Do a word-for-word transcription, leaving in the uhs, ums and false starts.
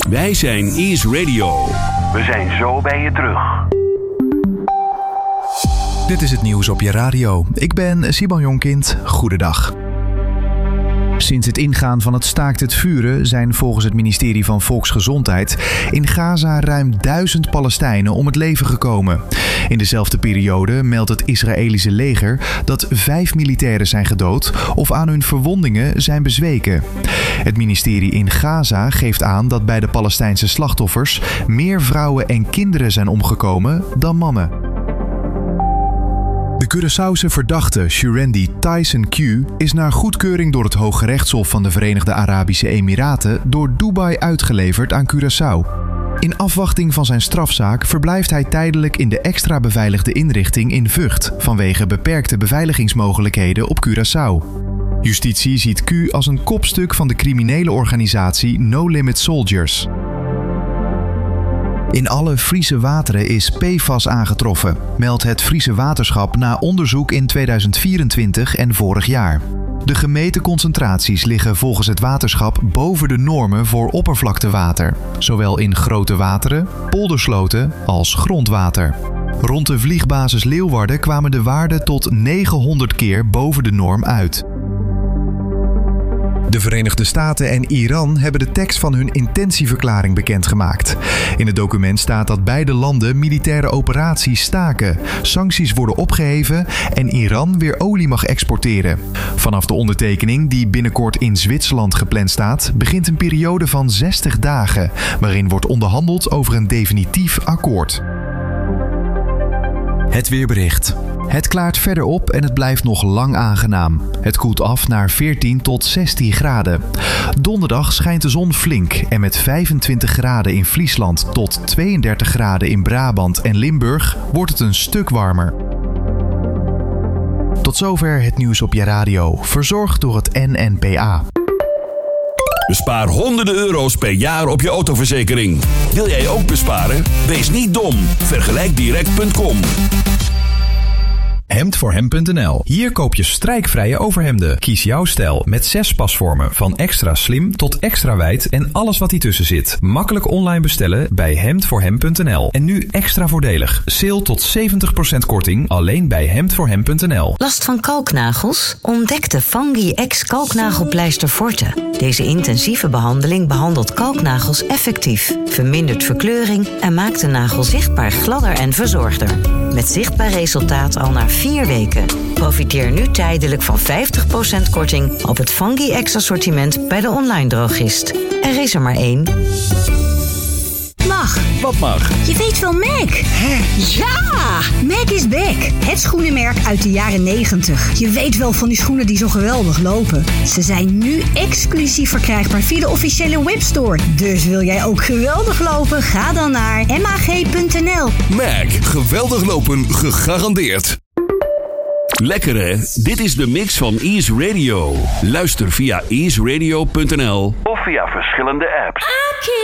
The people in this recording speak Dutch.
Wij zijn Ease Radio. We zijn zo bij je terug. Dit is het nieuws op je radio. Ik ben Simon Jonkind. Goedendag. Sinds het ingaan van het staakt het vuren zijn volgens het ministerie van Volksgezondheid in Gaza ruim duizend Palestijnen om het leven gekomen. In dezelfde periode meldt het Israëlische leger dat vijf militairen zijn gedood of aan hun verwondingen zijn bezweken. Het ministerie in Gaza geeft aan dat bij de Palestijnse slachtoffers meer vrouwen en kinderen zijn omgekomen dan mannen. De Curaçaose verdachte Shurendi Tyson Q is naar goedkeuring door het Hooggerechtshof van de Verenigde Arabische Emiraten door Dubai uitgeleverd aan Curaçao. In afwachting van zijn strafzaak verblijft hij tijdelijk in de extra beveiligde inrichting in Vught vanwege beperkte beveiligingsmogelijkheden op Curaçao. Justitie ziet Q als een kopstuk van de criminele organisatie No Limit Soldiers. In alle Friese wateren is P F A S aangetroffen, meldt het Friese Waterschap na onderzoek in tweeduizend vierentwintig en vorig jaar. De gemeten concentraties liggen volgens het waterschap boven de normen voor oppervlaktewater, zowel in grote wateren, poldersloten als grondwater. Rond de vliegbasis Leeuwarden kwamen de waarden tot negenhonderd keer boven de norm uit. De Verenigde Staten en Iran hebben de tekst van hun intentieverklaring bekendgemaakt. In het document staat dat beide landen militaire operaties staken, sancties worden opgeheven en Iran weer olie mag exporteren. Vanaf de ondertekening, die binnenkort in Zwitserland gepland staat, begint een periode van zestig dagen, waarin wordt onderhandeld over een definitief akkoord. Het weerbericht. Het klaart verder op en het blijft nog lang aangenaam. Het koelt af naar veertien tot zestien graden. Donderdag schijnt de zon flink en met vijfentwintig graden in Friesland tot tweeëndertig graden in Brabant en Limburg wordt het een stuk warmer. Tot zover het nieuws op je radio, verzorgd door het N N P A. Bespaar honderden euro's per jaar op je autoverzekering. Wil jij ook besparen? Wees niet dom. Vergelijk direct punt com. hemd voor hem punt n l. Hier koop je strijkvrije overhemden. Kies jouw stijl met zes pasvormen. Van extra slim tot extra wijd en alles wat ertussen zit. Makkelijk online bestellen bij hemd voor hem punt n l. En nu extra voordelig. Sale tot zeventig procent korting alleen bij hemd voor hem punt n l. Last van kalknagels? Ontdek de Fungi X kalknagelpleister Forte. Deze intensieve behandeling behandelt kalknagels effectief, vermindert verkleuring en maakt de nagel zichtbaar gladder en verzorgder. Met zichtbaar resultaat al na vier weken. Profiteer nu tijdelijk van vijftig procent korting op het Fungi X assortiment bij de online drogist. Er is er maar één. Mag. Wat mag? Je weet wel Mac. Hè? Ja! Mac is back. Het schoenenmerk uit de jaren negentig. Je weet wel van die schoenen die zo geweldig lopen. Ze zijn nu exclusief verkrijgbaar via de officiële webstore. Dus wil jij ook geweldig lopen? Ga dan naar m a g punt n l. Mac. Geweldig lopen. Gegarandeerd. Lekker hè? Dit is de mix van Ease Radio. Luister via ease radio punt n l of via verschillende apps.